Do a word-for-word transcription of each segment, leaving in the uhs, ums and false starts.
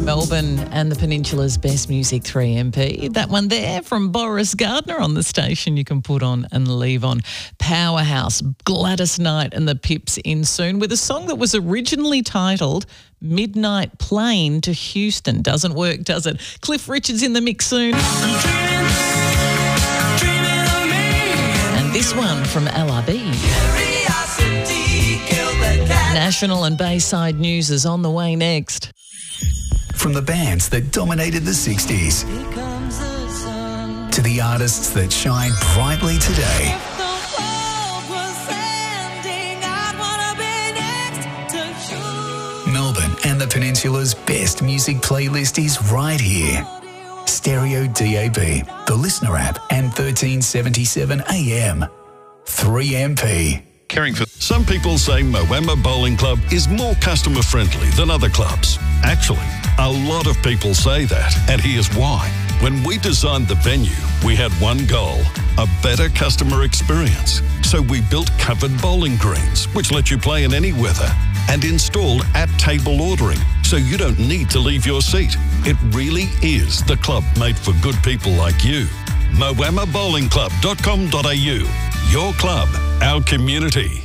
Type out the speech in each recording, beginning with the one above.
Melbourne and the Peninsula's best music, three M P. That one there from Boris Gardner on the station you can put on and leave on. Powerhouse, Gladys Knight and the Pips in soon with a song that was originally titled Midnight Plane to Houston. Doesn't work, does it? Cliff Richard's in the mix soon. I'm dreaming, dreaming of me. And this one from L R B. National and Bayside news is on the way next. From the bands that dominated the sixties to the artists that shine brightly today. Melbourne and the Peninsula's best music playlist is right here. Stereo D A B, the Listener app, and thirteen seventy-seven A M. three M P. Caring for some people say Moama Bowling Club is more customer friendly than other clubs. Actually, a lot of people say that, and here's why. When we designed the venue, we had one goal: a better customer experience. So we built covered bowling greens, which let you play in any weather, and installed at-table ordering, so you don't need to leave your seat. It really is the club made for good people like you. moama bowling club dot com dot a u. Your club, our community.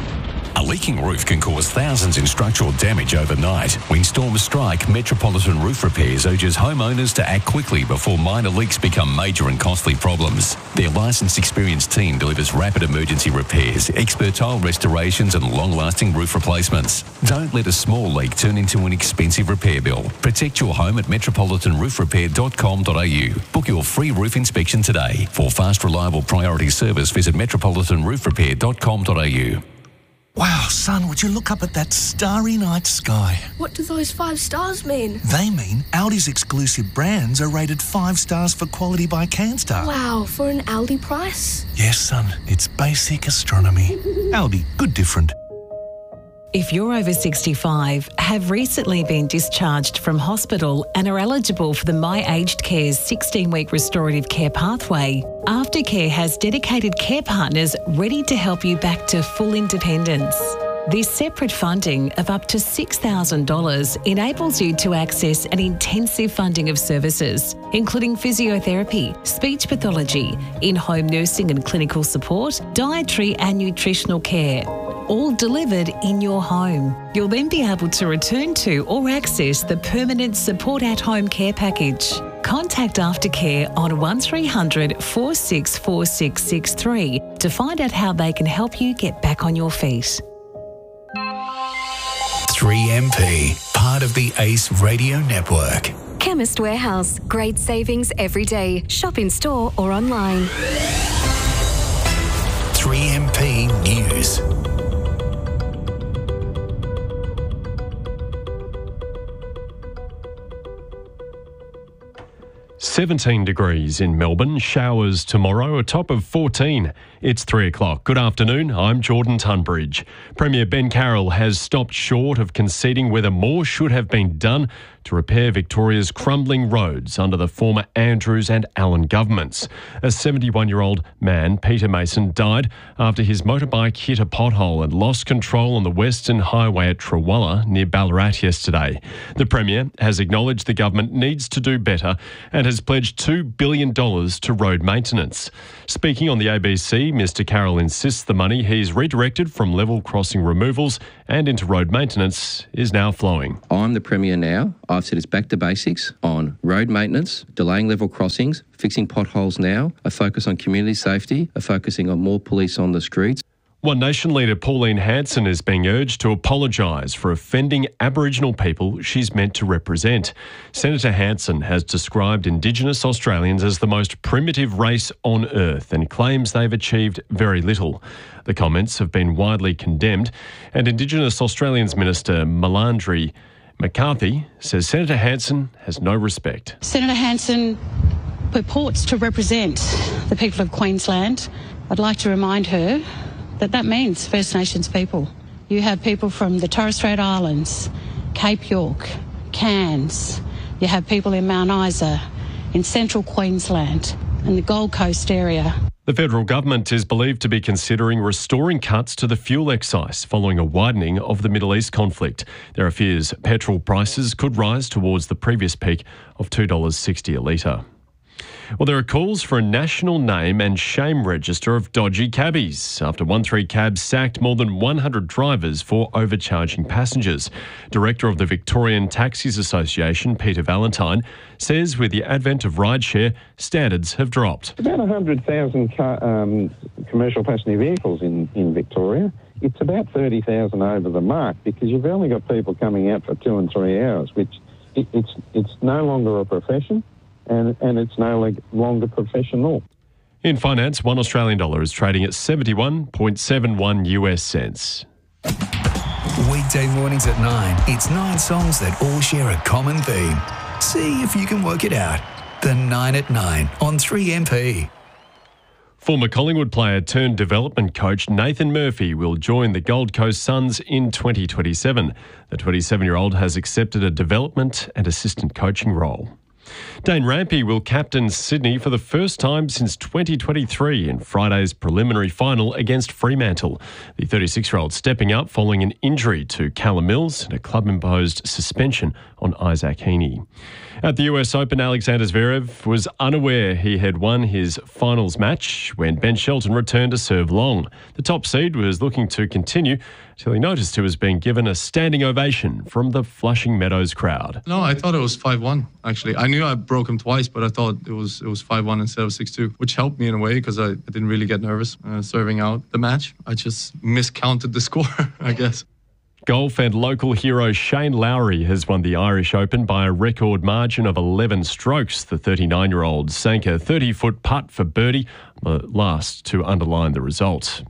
A leaking roof can cause thousands in structural damage overnight. When storms strike, Metropolitan Roof Repairs urges homeowners to act quickly before minor leaks become major and costly problems. Their licensed, experienced team delivers rapid emergency repairs, expert tile restorations and long-lasting roof replacements. Don't let a small leak turn into an expensive repair bill. Protect your home at metropolitan roof repair dot com dot a u. Book your free roof inspection today. For fast, reliable priority service, visit metropolitan roof repair dot com dot a u. Wow, son, would you look up at that starry night sky? What do those five stars mean? They mean Aldi's exclusive brands are rated five stars for quality by CanStar. Wow, for an Aldi price? Yes, son, it's basic astronomy. Aldi, good different. If you're over sixty-five, have recently been discharged from hospital and are eligible for the My Aged Care's sixteen-week restorative care pathway, Aftercare has dedicated care partners ready to help you back to full independence. This separate funding of up to six thousand dollars enables you to access an intensive funding of services, including physiotherapy, speech pathology, in-home nursing and clinical support, dietary and nutritional care, all delivered in your home. You'll then be able to return to or access the permanent support at home care package. Contact Aftercare on one three hundred, four six four six six three to find out how they can help you get back on your feet. three M P, part of the Ace Radio Network. Chemist Warehouse. Great savings every day. Shop in store or online. three M P News. seventeen degrees in Melbourne, showers tomorrow, a top of fourteen. It's three o'clock. Good afternoon, I'm Jordan Tunbridge. Premier Ben Carroll has stopped short of conceding whether more should have been done to repair Victoria's crumbling roads under the former Andrews and Allen governments. A seventy-one-year-old man, Peter Mason, died after his motorbike hit a pothole and lost control on the Western Highway at Trawalla near Ballarat yesterday. The Premier has acknowledged the government needs to do better and has pledged two billion dollars to road maintenance. Speaking on the A B C, Mr Carroll insists the money he's redirected from level crossing removals and into road maintenance is now flowing. I'm the Premier now. I've said it's back to basics on road maintenance, delaying level crossings, fixing potholes now, a focus on community safety, a focusing on more police on the streets. One Nation leader Pauline Hanson is being urged to apologise for offending Aboriginal people she's meant to represent. Senator Hanson has described Indigenous Australians as the most primitive race on earth and claims they've achieved very little. The comments have been widely condemned, and Indigenous Australians Minister Malandri McCarthy says Senator Hanson has no respect. Senator Hanson purports to represent the people of Queensland. I'd like to remind her that that means First Nations people. You have people from the Torres Strait Islands, Cape York, Cairns. You have people in Mount Isa, in central Queensland and the Gold Coast area. The federal government is believed to be considering restoring cuts to the fuel excise following a widening of the Middle East conflict. There are fears petrol prices could rise towards the previous peak of two dollars sixty a litre. Well, there are calls for a national name and shame register of dodgy cabbies after one three Cabs sacked more than one hundred drivers for overcharging passengers. Director of the Victorian Taxis Association, Peter Valentine, says with the advent of rideshare, standards have dropped. About one hundred thousand car, um, commercial passenger vehicles in, in Victoria. It's about thirty thousand over the mark because you've only got people coming out for two and three hours, which it, it's it's no longer a profession. And, and it's no longer professional. In finance, one Australian dollar is trading at seventy-one point seven one U S cents. Weekday mornings at nine, it's nine songs that all share a common theme. See if you can work it out. The nine at nine on three M P. Former Collingwood player turned development coach Nathan Murphy will join the Gold Coast Suns in twenty twenty-seven. The twenty-seven-year-old has accepted a development and assistant coaching role. Dane Rampey will captain Sydney for the first time since twenty twenty-three in Friday's preliminary final against Fremantle. The thirty-six-year-old stepping up following an injury to Callum Mills and a club-imposed suspension on Isaac Heaney. At the U S Open, Alexander Zverev was unaware he had won his finals match when Ben Shelton returned to serve long. The top seed was looking to continue till he noticed he was being given a standing ovation from the Flushing Meadows crowd. No, I thought it was five one, actually. I knew I broke him twice, but I thought it was it was five one instead of six two, which helped me in a way because I, I didn't really get nervous uh, serving out the match. I just miscounted the score, I guess. Golf and local hero Shane Lowry has won the Irish Open by a record margin of eleven strokes. The thirty-nine-year-old sank a thirty-foot putt for birdie, the last to underline the result.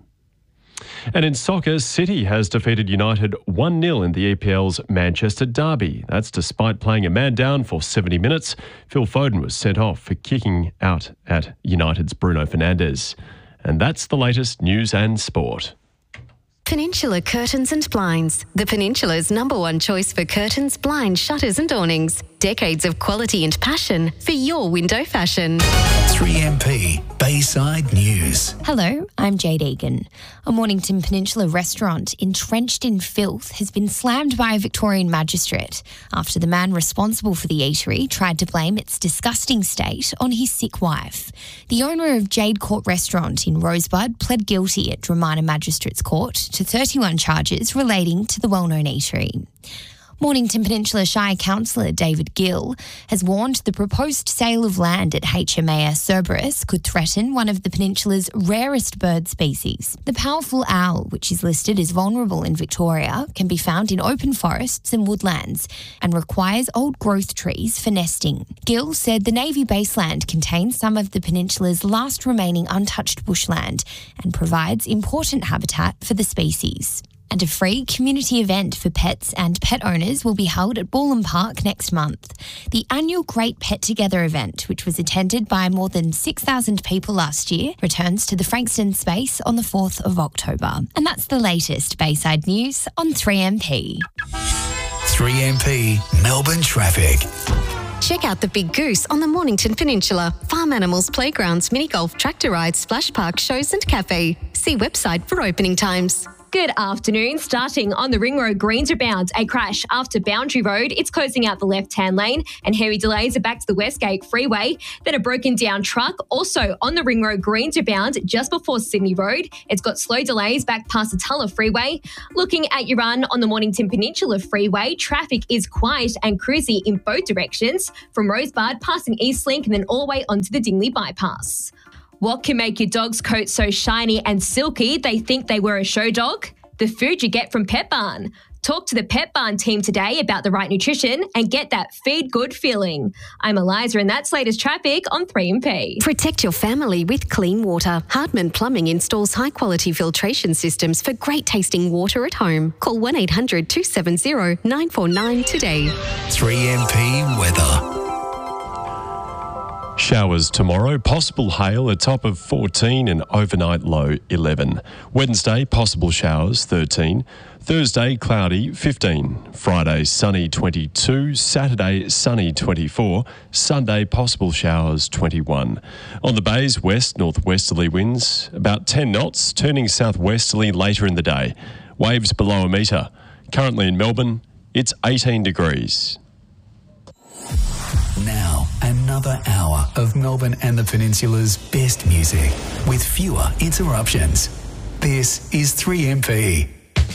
And in soccer, City has defeated United one nil in the E P L's Manchester Derby. That's despite playing a man down for seventy minutes. Phil Foden was sent off for kicking out at United's Bruno Fernandes. And that's the latest news and sport. Peninsula Curtains and Blinds, the Peninsula's number one choice for curtains, blinds, shutters and awnings. Decades of quality and passion for your window fashion. three M P Bayside News. Hello, I'm Jade Egan. A Mornington Peninsula restaurant entrenched in filth has been slammed by a Victorian magistrate after the man responsible for the eatery tried to blame its disgusting state on his sick wife. The owner of Jade Court Restaurant in Rosebud pled guilty at Dromina Magistrates Court to thirty-one charges relating to the well-known eatery. Mornington Peninsula Shire Councillor David Gill has warned the proposed sale of land at H M A S Cerberus could threaten one of the peninsula's rarest bird species. The powerful owl, which is listed as vulnerable in Victoria, can be found in open forests and woodlands and requires old growth trees for nesting. Gill said the Navy baseland contains some of the peninsula's last remaining untouched bushland and provides important habitat for the species. And a free community event for pets and pet owners will be held at Balham Park next month. The annual Great Pet Together event, which was attended by more than six thousand people last year, returns to the Frankston space on the fourth of October. And that's the latest Bayside news on three M P. three M P Melbourne traffic. Check out the Big Goose on the Mornington Peninsula. Farm animals, playgrounds, mini golf, tractor rides, splash park, shows and cafe. See website for opening times. Good afternoon. Starting on the Ring Road Greens rebound, a crash after Boundary Road. It's closing out the left-hand lane and heavy delays are back to the Westgate Freeway. Then a broken down truck also on the Ring Road Greens rebound just before Sydney Road. It's got slow delays back past the Tulla Freeway. Looking at your run on the Mornington Peninsula Freeway, traffic is quiet and cruisy in both directions from Rosebud passing Eastlink and then all the way onto the Dingley Bypass. What can make your dog's coat so shiny and silky they think they were a show dog? The food you get from Pet Barn. Talk to the Pet Barn team today about the right nutrition and get that feed good feeling. I'm Eliza and that's latest traffic on three M P. Protect your family with clean water. Hardman Plumbing installs high-quality filtration systems for great tasting water at home. Call one eight hundred two seven zero nine four nine today. three M P weather. Showers tomorrow, possible hail, a top of fourteen and overnight low eleven. Wednesday, possible showers thirteen. Thursday, cloudy fifteen. Friday, sunny twenty-two. Saturday, sunny twenty-four. Sunday, possible showers twenty-one. On the bays, west northwesterly winds about ten knots, turning southwesterly later in the day. Waves below a metre. Currently in Melbourne, it's eighteen degrees. Now, another hour of Melbourne and the Peninsula's best music with fewer interruptions. This is three M P.